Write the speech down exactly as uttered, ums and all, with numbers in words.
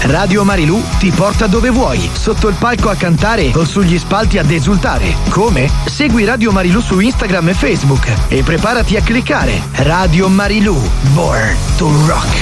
Radio Marilù ti porta dove vuoi, sotto il palco a cantare o sugli spalti ad esultare. Come? Segui Radio Marilù su Instagram e Facebook e preparati a cliccare. Radio Marilù, born to rock.